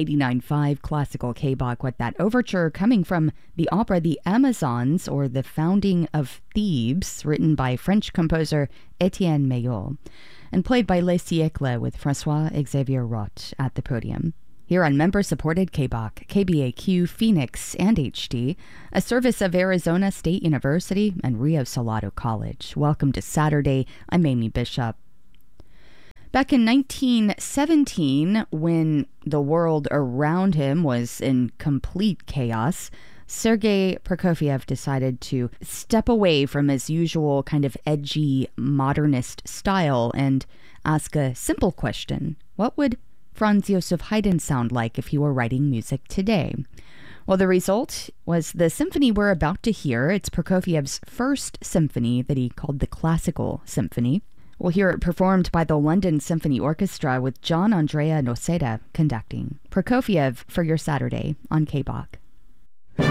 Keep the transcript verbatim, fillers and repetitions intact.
eighty-nine point five Classical K-Bach with that overture coming from the opera The Amazons, or The Founding of Thebes, written by French composer Etienne Meillot, and played by Les Siècles with François-Xavier Roth at the podium. Here on member-supported K-Bach, K B A Q, Phoenix, and H D, a service of Arizona State University and Rio Salado College. Welcome to Saturday. I'm Amy Bishop. Back in nineteen seventeen, when the world around him was in complete chaos, Sergei Prokofiev decided to step away from his usual kind of edgy modernist style and ask a simple question. What would Franz Joseph Haydn sound like if he were writing music today? Well, the result was the symphony we're about to hear. It's Prokofiev's first symphony that he called the Classical Symphony. We'll hear it performed by the London Symphony Orchestra with John Andrea Noceda conducting. Prokofiev for your Saturday on K-Bach.